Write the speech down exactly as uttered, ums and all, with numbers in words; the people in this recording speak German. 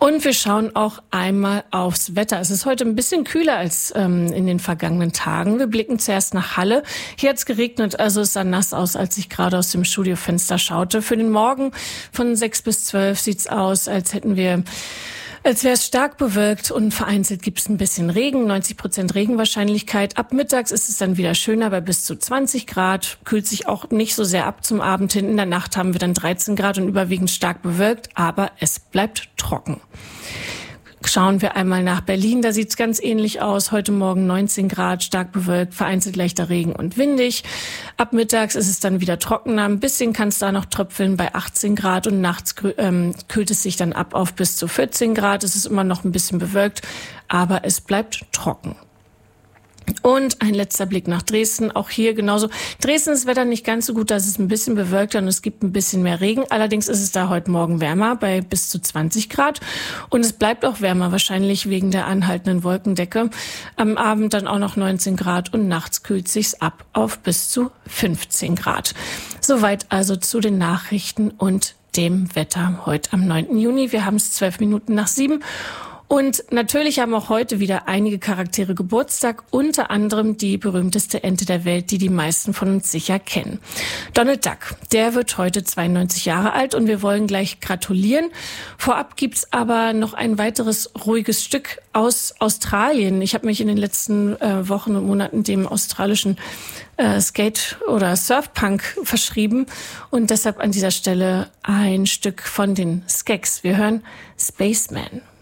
Und wir schauen auch einmal aufs Wetter. Es ist heute ein bisschen kühler als ähm, in den vergangenen Tagen. Wir blicken zuerst nach Halle. Hier hat es geregnet, also es sah nass aus, als ich gerade aus dem Studiofenster schaute. Für den Morgen von sechs bis zwölf sieht's aus, als hätten wir Als wäre es stark bewölkt und vereinzelt gibt es ein bisschen Regen, neunzig Prozent Regenwahrscheinlichkeit. Ab mittags ist es dann wieder schöner bei bis zu zwanzig Grad, kühlt sich auch nicht so sehr ab zum Abend hin. In der Nacht haben wir dann dreizehn Grad und überwiegend stark bewölkt, aber es bleibt trocken. Schauen wir einmal nach Berlin, da sieht es ganz ähnlich aus. Heute Morgen neunzehn Grad, stark bewölkt, vereinzelt leichter Regen und windig. Ab mittags ist es dann wieder trockener, ein bisschen kann es da noch tröpfeln bei achtzehn Grad und nachts ähm, kühlt es sich dann ab auf bis zu vierzehn Grad. Es ist immer noch ein bisschen bewölkt, aber es bleibt trocken. Und ein letzter Blick nach Dresden, auch hier genauso. Dresden ist das Wetter nicht ganz so gut, da ist es ein bisschen bewölkter und es gibt ein bisschen mehr Regen. Allerdings ist es da heute Morgen wärmer bei bis zu zwanzig Grad und es bleibt auch wärmer, wahrscheinlich wegen der anhaltenden Wolkendecke. Am Abend dann auch noch neunzehn Grad und nachts kühlt sich's ab auf bis zu fünfzehn Grad. Soweit also zu den Nachrichten und dem Wetter heute am neunten Juni. Wir haben es zwölf Minuten nach sieben. Und natürlich haben auch heute wieder einige Charaktere Geburtstag, unter anderem die berühmteste Ente der Welt, die die meisten von uns sicher kennen. Donald Duck, der wird heute zweiundneunzig Jahre alt und wir wollen gleich gratulieren. Vorab gibt's aber noch ein weiteres ruhiges Stück aus Australien. Ich habe mich in den letzten äh, Wochen und Monaten dem australischen äh, Skate- oder Surfpunk verschrieben und deshalb an dieser Stelle ein Stück von den Skeks. Wir hören Spaceman.